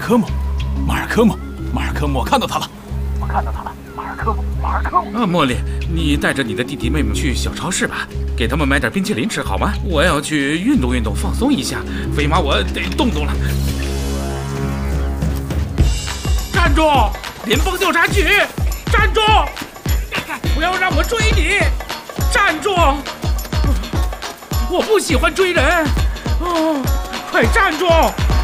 科姆，马尔科姆，我看到他了，马尔科姆。 茉莉，你带着你的弟弟妹妹去小超市吧，给他们买点冰淇淋吃好吗？我要去运动运动，放松一下。飞马，我得动动了。站住！联邦调查局，站住！不要让我追你！站住！我不喜欢追人。快站住！